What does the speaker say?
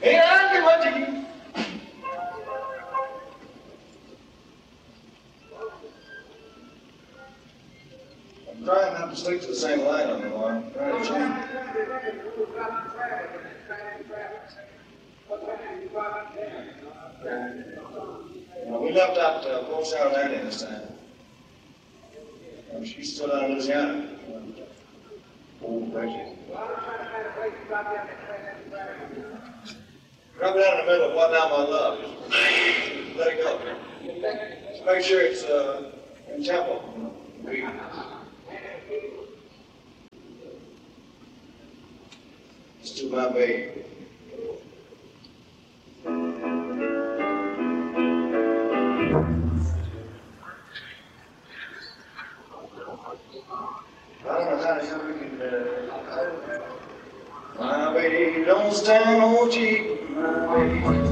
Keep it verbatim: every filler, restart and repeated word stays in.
Ain't I give what to you? I'm trying not to stick to the same line on the line. I'm trying to change. Now, we left out uh, Port South Landing this time. She's still out of Louisiana. Old Reggie. Drop it down in the middle of What Now My Love. Just let it go. Just make sure it's uh, in tempo. It's to my baby. I don't know how the hell we can, uh, my baby don't stand no cheap, my baby.